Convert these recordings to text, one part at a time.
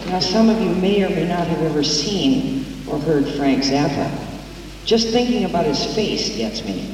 Now, some of you may or may not have ever seen or heard Frank Zappa. Just thinking about his face gets me.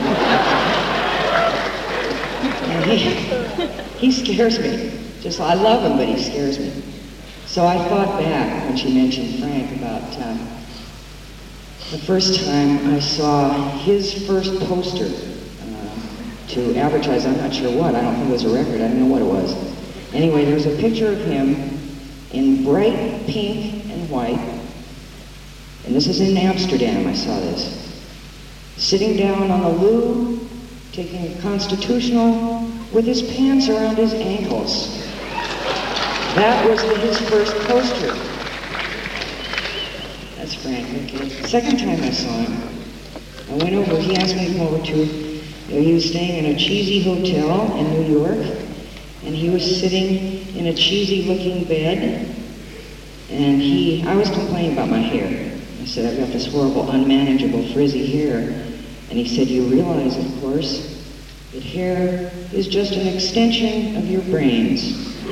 And he scares me. I love him, but he scares me. So I thought back when she mentioned Frank about the first time I saw his first poster to advertise, I'm not sure what, I don't think it was a record, I don't know what it was. Anyway, there was a picture of him in bright pink and white, and this is in Amsterdam, I saw this, sitting down on the loo, taking a constitutional with his pants around his ankles. That was his first poster. That's Frank, okay. Second time I saw him, I went over, he asked me to come over to, he was staying in a cheesy hotel in New York, and he was sitting in a cheesy looking bed, and I was complaining about my hair. I said, I've got this horrible, unmanageable, frizzy hair. And he said, you realize, of course, that hair is just an extension of your brains.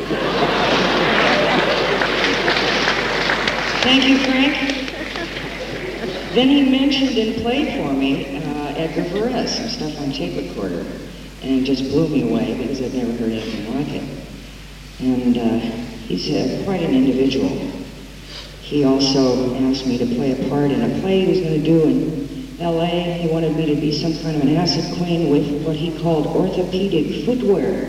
Thank you, Frank. Then he mentioned and played for me Edgar Varese, some stuff on tape recorder, and it just blew me away because I'd never heard anything like it. And he's quite an individual. He also asked me to play a part in a play he was going to do in L.A. He wanted me to be some kind of an acid queen with what he called orthopedic footwear.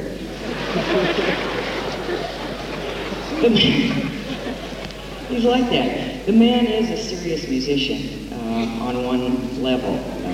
He's like that. The man is a serious musician on one level.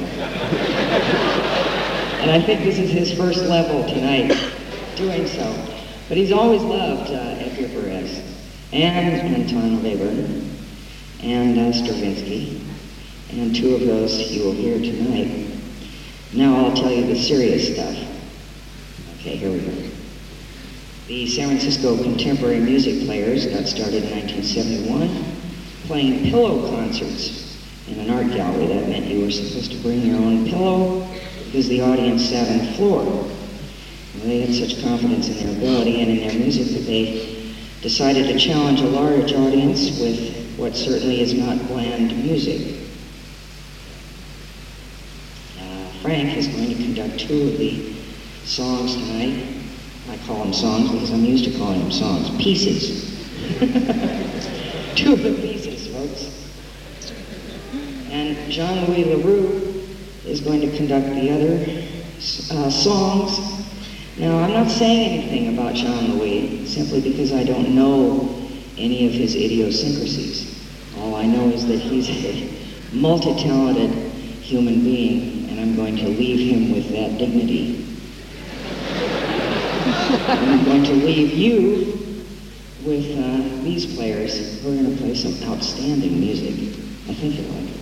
And I think this is his first level tonight, doing so. But he's always loved Edgar Varese, and Anton Webern, and Stravinsky, and two of those you will hear tonight. Now I'll tell you the serious stuff. Okay, here we go. The San Francisco Contemporary Music Players got started in 1971, playing pillow concerts in an art gallery. That meant you were supposed to bring your own pillow because the audience sat on the floor. Well, they had such confidence in their ability and in their music that they decided to challenge a large audience with what certainly is not bland music. Frank is going to conduct two of the songs tonight. I call them songs because I'm used to calling them songs. Pieces. Two of the pieces, folks. And Jean-Louis LaRue is going to conduct the other songs. Now, I'm not saying anything about Jean-Louis simply because I don't know any of his idiosyncrasies. All I know is that he's a multi-talented human being, and I'm going to leave him with that dignity. I'm going to leave you with these players who are going to play some outstanding music. I think you'll like it.